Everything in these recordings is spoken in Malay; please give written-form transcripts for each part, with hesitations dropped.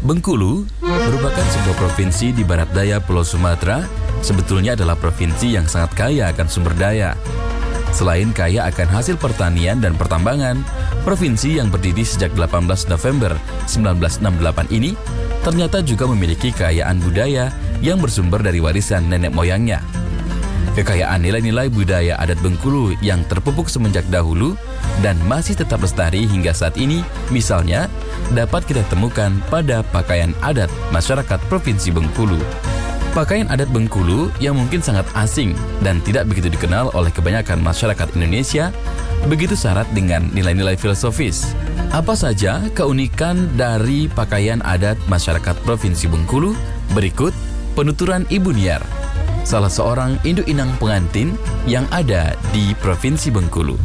Bengkulu merupakan sebuah provinsi di barat daya Pulau Sumatera, sebetulnya adalah provinsi yang sangat kaya akan sumber daya. Selain kaya akan hasil pertanian dan pertambangan, provinsi yang berdiri sejak 18 November 1968 ini ternyata juga memiliki kekayaan budaya yang bersumber dari warisan nenek moyangnya. Kekayaan nilai-nilai budaya adat Bengkulu yang terpupuk semenjak dahulu dan masih tetap lestari hingga saat ini, misalnya, dapat kita temukan pada pakaian adat masyarakat Provinsi Bengkulu. Pakaian adat Bengkulu yang mungkin sangat asing dan tidak begitu dikenal oleh kebanyakan masyarakat Indonesia, begitu syarat dengan nilai-nilai filosofis. Apa saja keunikan dari pakaian adat masyarakat Provinsi Bengkulu? Berikut penuturan Ibu Niar, salah seorang induk inang pengantin yang ada di Provinsi Bengkulu.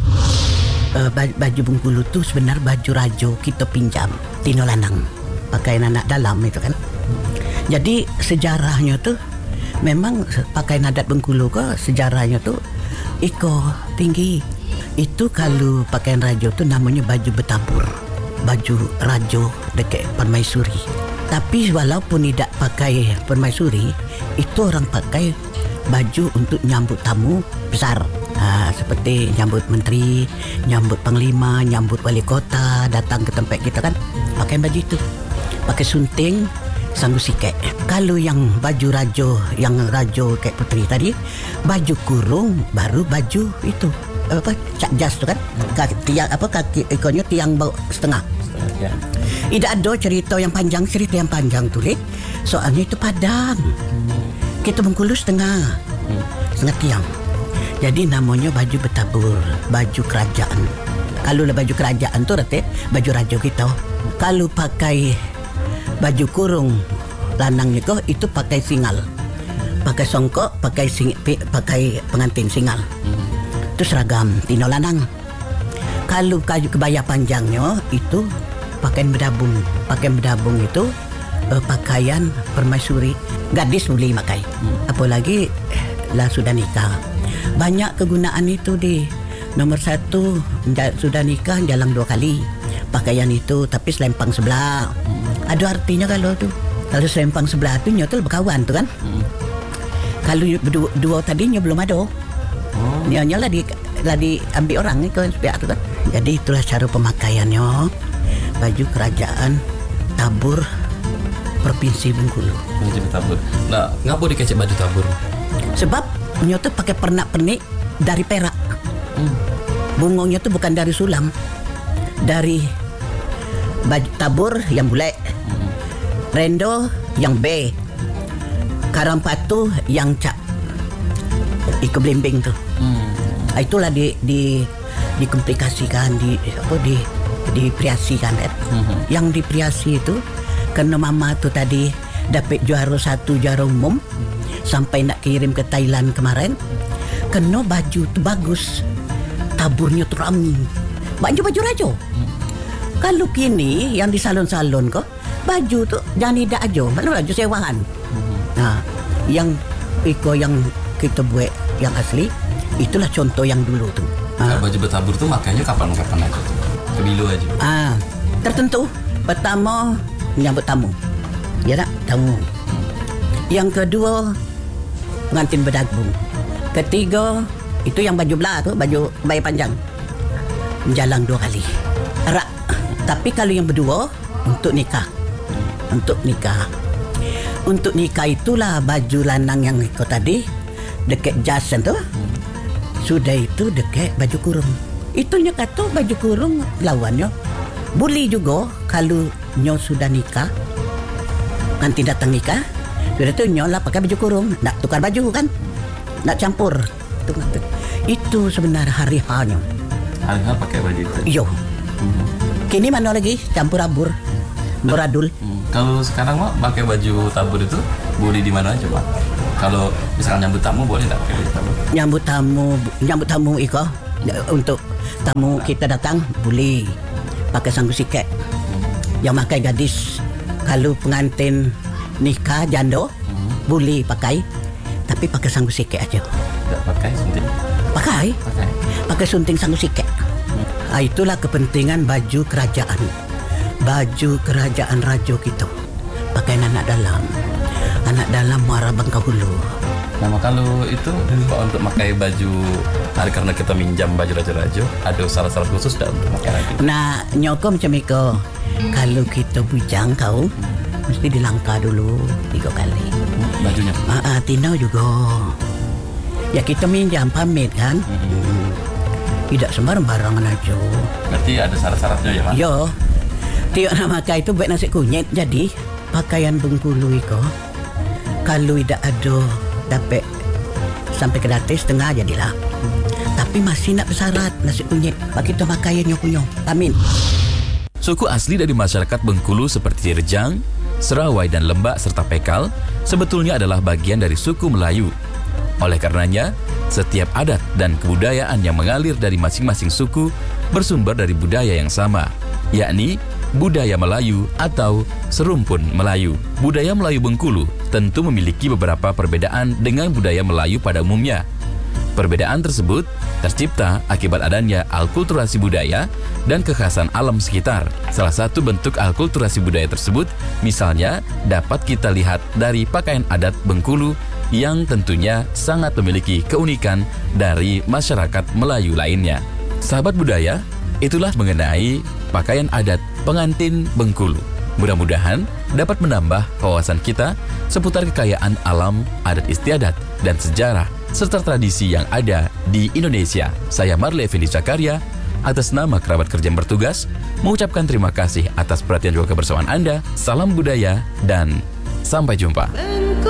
Baju Bengkulu tu sebenarnya baju rajo kita pinjam Tino Lanang, pakaian anak dalam itu kan. Jadi sejarahnya tu memang pakaian adat Bengkulu ke sejarahnya tu iko tinggi. Itu kalau pakaian rajo tu namanya baju bertabur, baju rajo dekat permaisuri. Tapi walaupun tidak pakai permaisuri, itu orang pakai baju untuk nyambut tamu besar. Seperti nyambut menteri, nyambut panglima, nyambut wali kota datang ke tempat kita kan, pakai baju itu. Pakai sunting, sanggu siket. Kalau yang baju rajo, yang rajo kayak putri tadi, baju kurung baru baju itu cak jas tu kan, tiang kaki ikonnya tiang bau setengah. Tidak ada cerita yang panjang tulis. Soalnya itu Padang. Kita Bengkulu setengah tiang. Jadi namanya baju bertabur, baju kerajaan. Kalau lah baju kerajaan tu rata baju raja kita. Kalau pakai baju kurung lanangnya kau itu pakai singal, pakai songkok, pakai pengantin singal. Itu seragam Tino Lanang. Kalau kebaya panjangnya itu pakaian berdabung. Pakaian berdabung itu pakaian permaisuri. Gadis boleh pakai. Apalagi lah sudah nikah. Banyak kegunaan itu di nomor 1 sudah nikah jalan 2 kali pakaian itu, tapi selempang sebelah. Ada artinya kalau selempang sebelah tu nyotul berkawan tu kan. Kalau dua tadinya belum ada. Nyonya lah diambil orang ni kan pihak tu kan. Jadi itulah cara pemakaiannya. Baju kerajaan tabur Provinsi Bengkulu. Baju tabur. Nah, ngapa dikecek baju tabur? Sebab nyoto pakai pernak-pernik dari perak. Bungongnya tu bukan dari sulam, dari baju tabur yang bulat, rendo yang B, karampatu yang cak iko blimbing tu. Itulah dikomplikasikan, dipriasikan kan. Yang dipriasi itu karena mama tu tadi dapat juara 1 juara umum sampai nak kirim ke Thailand kemarin. Kena baju tu bagus, taburnya tu rami, baju rajo. Kalau kini yang di salon-salon kok baju tu jangan tidak aja, malah baju sewaan. Yang yang kita buat yang asli itulah contoh yang dulu tu. Baju bertabur tu makanya kapan-kapan aja tu, kebilu aja. Tertentu. Pertama menyambut tamu, ya tak, tamu. Yang kedua pengantin berdagung. Ketiga itu yang baju belah tu, baju kebaya panjang, menjalang 2 kali. Erak. Tapi kalau yang berdua untuk nikah. Untuk nikah itulah baju lanang yang ikut tadi dekat jas tu. Sudah itu dekat baju kurung. Itunya kata baju kurung lawannya. Boleh juga kalau nyo sudah nikah, nanti datang nikah, sudah tu nyo lah pakai baju kurung, nak tukar baju kan, nak campur. Itu sebenarnya hari hanya. Hari pakai baju itu. Yo. Kini mana lagi campur abur, beradul. Kalau sekarang mah pakai baju tabur itu boleh di mana aja Pak? Kalau misalkan nyambut tamu boleh tak pakai baju tabur? Nyambut tamu iko untuk tamu kita datang boleh pakai sanggu siket. Yang pakai gadis. Kalau pengantin nikah janda boleh pakai, tapi pakai sanggu siket aja. Tak pakai sunting? Pakai sunting sanggu siket. Itulah kepentingan baju kerajaan. Baju kerajaan raja kita. pakaian anak dalam. Anak dalam Muara Bangkahulu. Nah, kalau itu Pak, untuk pakai baju hari karena kita minjam baju rajo-rajo, ada syarat-syarat khusus tak untuk pakai lagi? Nah, nyoko macam itu. Kalau kita bujang kau, mesti dilangkah dulu 3 kali. Bajunya? Tinau juga. Ya kita minjam pamit kan. Tidak sembarang-barangan aja. Berarti ada syarat-syaratnya ya, Mas? Yo. Tiok nak makan itu baik nasi kunyit. Jadi pakaian Bengkulu itu kalau tidak ada dapat sampai ke datis setengah jadilah. Tapi masih nak bersyarat nasi kunyit. Bagi kita pakaiannya punya. Amin. Suku asli dari masyarakat Bengkulu seperti Rejang, Serawai dan Lembak serta Pekal sebetulnya adalah bagian dari suku Melayu. Oleh karenanya, setiap adat dan kebudayaan yang mengalir dari masing-masing suku bersumber dari budaya yang sama, yakni budaya Melayu atau serumpun Melayu. Budaya Melayu Bengkulu tentu memiliki beberapa perbedaan dengan budaya Melayu pada umumnya. Perbedaan tersebut tercipta akibat adanya alkulturasi budaya dan kekhasan alam sekitar. Salah satu bentuk alkulturasi budaya tersebut misalnya dapat kita lihat dari pakaian adat Bengkulu yang tentunya sangat memiliki keunikan dari masyarakat Melayu lainnya. Sahabat budaya, itulah mengenai pakaian adat pengantin Bengkulu. Mudah-mudahan dapat menambah wawasan kita seputar kekayaan alam, adat istiadat, dan sejarah serta tradisi yang ada di Indonesia. Saya Marley Effendi Zakaria, atas nama kerabat kerja yang bertugas, mengucapkan terima kasih atas perhatian juga kebersamaan Anda. Salam budaya dan sampai jumpa.